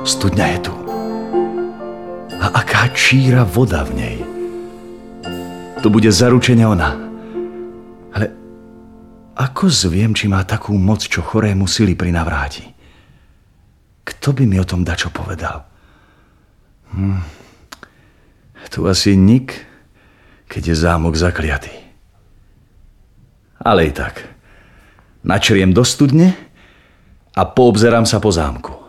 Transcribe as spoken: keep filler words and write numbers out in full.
Studňa je tu. A aká číra voda v nej. To bude zaručene ona. Ale ako zviem, či má takú moc, čo chorému sily prinavráti? Kto by mi o tom dačo povedal? Hm. Tu asi nik, keď je zámok zakliatý. Ale i tak. Načriem do studne a poobzerám sa po zámku.